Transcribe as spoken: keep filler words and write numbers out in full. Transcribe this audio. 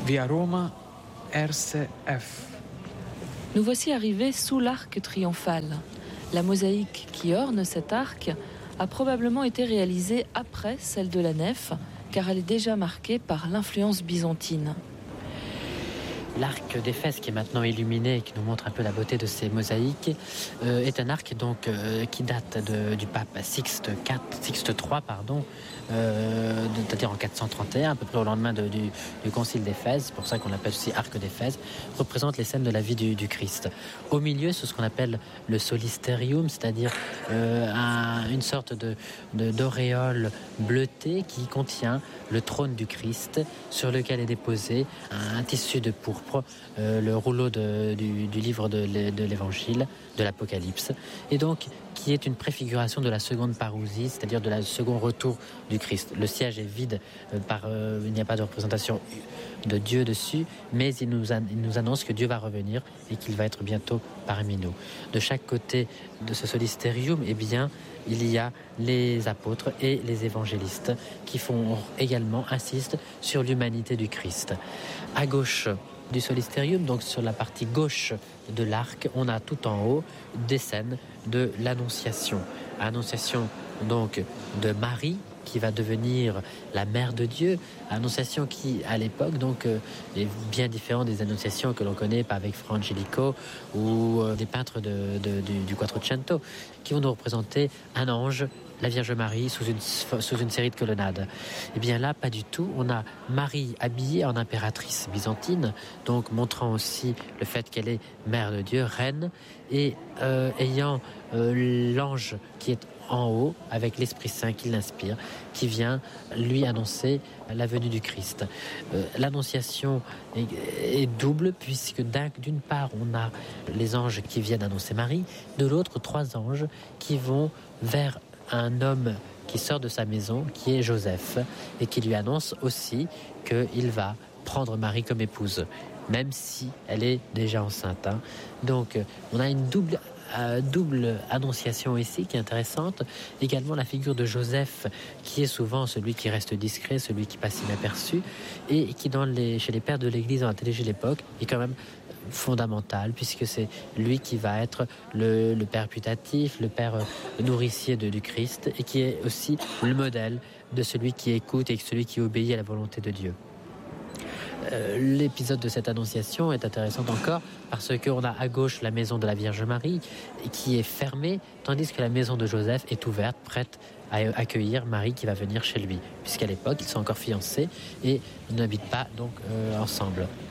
Via Roma, R C F. Nous voici arrivés sous l'arc triomphal. La mosaïque qui orne cet arc a probablement été réalisée après celle de la nef, car elle est déjà marquée par l'influence byzantine. L'arc d'Éphèse, qui est maintenant illuminé et qui nous montre un peu la beauté de ces mosaïques, euh, est un arc donc, euh, qui date de, du pape Sixte quatre, Sixte trois, pardon, euh, de, c'est-à-dire en quatre cent trente et un, à peu près au lendemain de, du, du concile d'Éphèse. C'est pour ça qu'on l'appelle aussi arc d'Éphèse, représente les scènes de la vie du, du Christ. Au milieu, c'est ce qu'on appelle le solisterium, c'est-à-dire euh, un, une sorte de, de, d'auréole bleutée qui contient le trône du Christ, sur lequel est déposé un, un tissu de pourpre, euh, le rouleau de, du, du livre de, de l'Évangile, de l'Apocalypse, et donc qui est une préfiguration de la seconde parousie, c'est-à-dire de la second retour du Christ. Le siège est vide, euh, par, euh, il n'y a pas de représentation de Dieu dessus, mais il nous, an- il nous annonce que Dieu va revenir et qu'il va être bientôt parmi nous. De chaque côté de ce solisterium, eh bien, il y a les apôtres et les évangélistes qui font également, insistent sur l'humanité du Christ. À gauche du solisterium, donc sur la partie gauche de l'arc, on a tout en haut des scènes de l'Annonciation. Annonciation donc de Marie, qui va devenir la mère de Dieu, annonciation qui, à l'époque, donc, euh, est bien différente des annonciations que l'on connaît avec Fra Angelico ou euh, des peintres de, de, du, du Quattrocento, qui vont nous représenter un ange, la Vierge Marie, sous une, sous une série de colonnades. Et bien là, pas du tout. On a Marie habillée en impératrice byzantine, donc montrant aussi le fait qu'elle est mère de Dieu, reine, et euh, ayant euh, l'ange qui est en haut, avec l'Esprit Saint qui l'inspire, qui vient lui annoncer la venue du Christ. Euh, l'annonciation est, est double, puisque d'un, d'une part, on a les anges qui viennent annoncer Marie, de l'autre, trois anges qui vont vers un homme qui sort de sa maison, qui est Joseph, et qui lui annonce aussi qu'il va prendre Marie comme épouse, même si elle est déjà enceinte. Hein. Donc, on a une double Euh, double annonciation ici qui est intéressante. Également la figure de Joseph, qui est souvent celui qui reste discret, celui qui passe inaperçu, et qui dans les, chez les pères de l'Église ont intelligé l'époque est quand même fondamental, puisque c'est lui qui va être le, le père putatif, le père nourricier de, du Christ, et qui est aussi le modèle de celui qui écoute et celui qui obéit à la volonté de Dieu. Euh, l'épisode de cette annonciation est intéressant encore parce qu'on a à gauche la maison de la Vierge Marie qui est fermée, tandis que la maison de Joseph est ouverte, prête à accueillir Marie qui va venir chez lui, puisqu'à l'époque ils sont encore fiancés et ils n'habitent pas donc euh, ensemble.